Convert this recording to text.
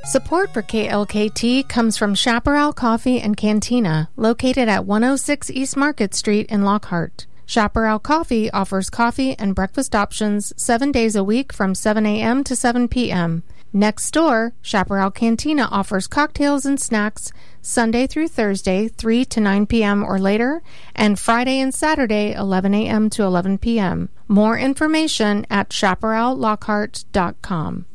Support for KLKT comes from Chaparral Coffee and Cantina, located at 106 East Market Street in Lockhart. Chaparral Coffee offers coffee and breakfast options 7 days a week from 7 a.m. to 7 p.m. Next door, Chaparral Cantina offers cocktails and snacks Sunday through Thursday, 3 to 9 p.m. or later, and Friday and Saturday, 11 a.m. to 11 p.m. More information at chaparrallockhart.com.